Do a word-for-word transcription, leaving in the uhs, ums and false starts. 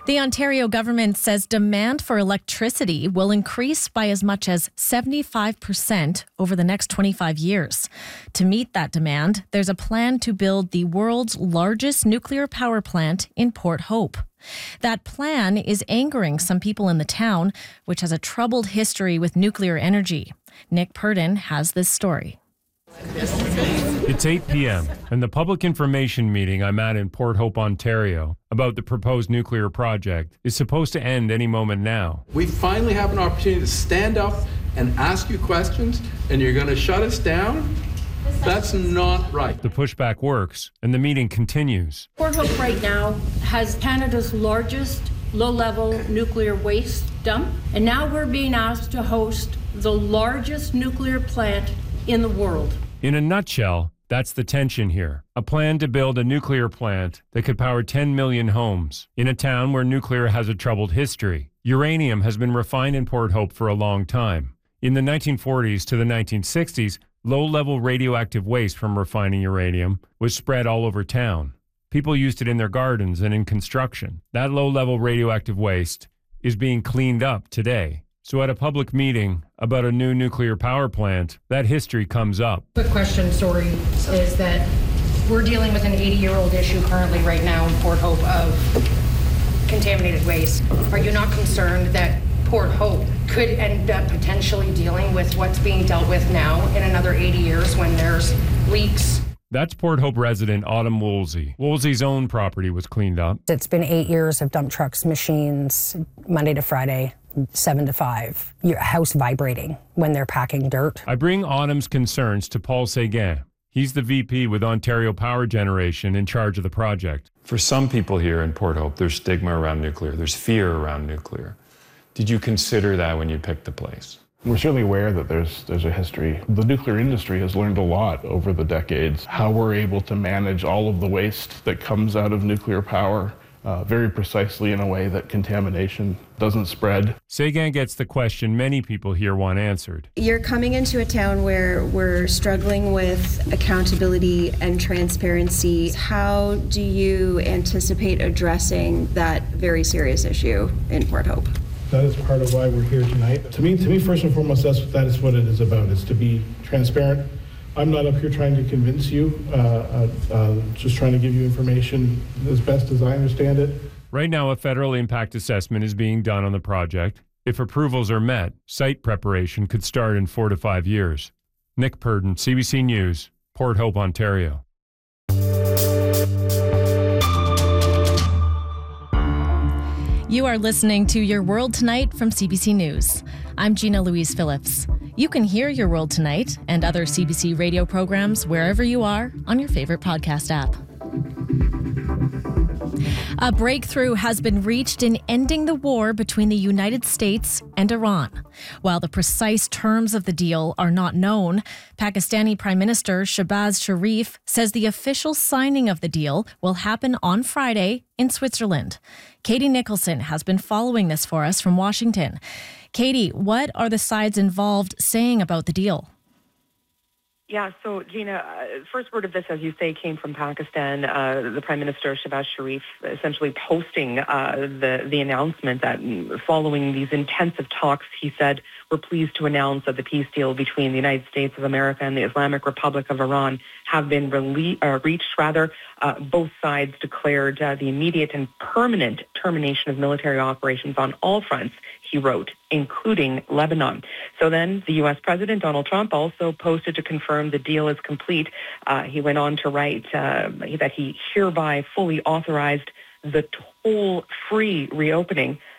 The Ontario government says demand for electricity will increase by as much as seventy-five percent over the next twenty-five years. To meet that demand, there's a plan to build the world's largest nuclear power plant in Port Hope. That plan is angering some people in the town, which has a troubled history with nuclear energy. Nick Purdon has this story. It's eight p.m. and the public information meeting I'm at in Port Hope, Ontario, about the proposed nuclear project is supposed to end any moment now. We finally have an opportunity to stand up and ask you questions, and you're going to shut us down? That's not right. The pushback works, and the meeting continues. Port Hope right now has Canada's largest low-level nuclear waste dump, and now we're being asked to host the largest nuclear plant in the world. In a nutshell, that's the tension here. A plan to build a nuclear plant that could power ten million homes in a town where nuclear has a troubled history. Uranium has been refined in Port Hope for a long time. In the nineteen forties to the nineteen sixties, low-level radioactive waste from refining uranium was spread all over town. People used it in their gardens and in construction. That low-level radioactive waste is being cleaned up today. So at a public meeting about a new nuclear power plant, that history comes up. The question, sorry, is that we're dealing with an eighty-year-old issue currently right now in Port Hope of contaminated waste. Are you not concerned that Port Hope could end up potentially dealing with what's being dealt with now in another eighty years when there's leaks? That's Port Hope resident Autumn Woolsey. Woolsey's own property was cleaned up. It's been eight years of dump trucks, machines, Monday to Friday, seven to five. Your house vibrating when they're packing dirt. I bring Autumn's concerns to Paul Séguin. He's the V P with Ontario Power Generation in charge of the project. For some people here in Port Hope, there's stigma around nuclear. There's fear around nuclear. Did you consider that when you picked the place? We're certainly aware that there's there's a history. The nuclear industry has learned a lot over the decades, how we're able to manage all of the waste that comes out of nuclear power uh, very precisely in a way that contamination doesn't spread. Séguin gets the question many people here want answered. You're coming into a town where we're struggling with accountability and transparency. How do you anticipate addressing that very serious issue in Port Hope? That is part of why we're here tonight. To me, to me, first and foremost, that's, that is what it is about, is to be transparent. I'm not up here trying to convince you, uh, uh, uh, just trying to give you information as best as I understand it. Right now, a federal impact assessment is being done on the project. If approvals are met, site preparation could start in four to five years. Nick Purdon, C B C News, Port Hope, Ontario. You are listening to Your World Tonight from C B C News. I'm Gina Louise Phillips. You can hear Your World Tonight and other C B C radio programs wherever you are on your favorite podcast app. A breakthrough has been reached in ending the war between the United States and Iran. While the precise terms of the deal are not known, Pakistani Prime Minister Shehbaz Sharif says the official signing of the deal will happen on Friday in Switzerland. Katie Nicholson has been following this for us from Washington. Katie, what are the sides involved saying about the deal? Yeah, so Gina, uh, first word of this, as you say, came from Pakistan. Uh, the Prime Minister Shehbaz Sharif essentially posting uh, the the announcement that following these intensive talks, he said, "We're pleased to announce that the peace deal between the United States of America and the Islamic Republic of Iran have been rele- uh, reached." Rather, uh, both sides declared uh, the immediate and permanent termination of military operations on all fronts, he wrote, including Lebanon. So then the U S President Donald Trump also posted to confirm the deal is complete. Uh, he went on to write uh, that he hereby fully authorized the toll-free reopening